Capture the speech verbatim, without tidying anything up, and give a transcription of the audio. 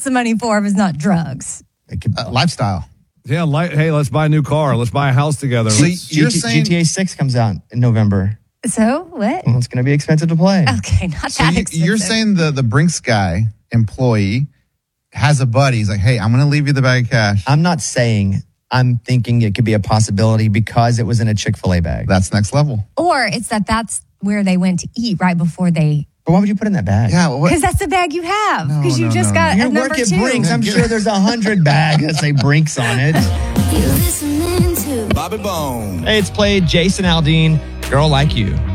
lots of money for if it's not drugs? It could, uh, lifestyle. Yeah, like, hey, let's buy a new car. Let's buy a house together. So Let's- you're G T- saying G T A six comes out in November. So what? Well, it's going to be expensive to play. Okay, not so that you, expensive. you're saying the the Brinks guy employee has a buddy. He's like, hey, I'm going to leave you the bag of cash. I'm not saying. I'm thinking it could be a possibility because it was in a Chick-fil-A bag. That's next level. Or it's that that's where they went to eat right before they... But why would you put it in that bag? Yeah, well, what? Because that's the bag you have. No, Because you no, just no, got no. a Your number work at two. Brinks. I'm sure there's a hundred bags that say Brinks on it. You listening to Bobby Bone. Hey, it's played Jason Aldean, Girl Like You.